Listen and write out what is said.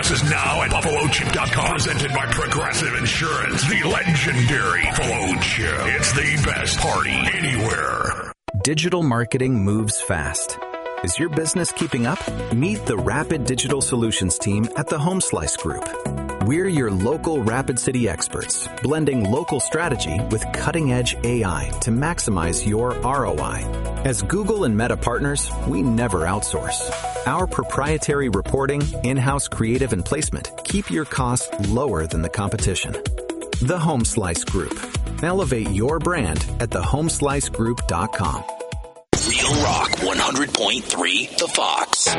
passes now at BuffaloChip.com. Presented by Progressive Insurance. The legendary Buffalo Chip. It's the best party anywhere. Digital marketing moves fast. Is your business keeping up? Meet the Rapid Digital Solutions team at the Home Slice Group. We're your local Rapid City experts, blending local strategy with cutting-edge AI to maximize your ROI. As Google and Meta partners, we never outsource. Our proprietary reporting, in-house creative and placement keep your costs lower than the competition. The Home Slice Group. Elevate your brand at thehomeslicegroup.com. Real Rock 100.3 The Fox.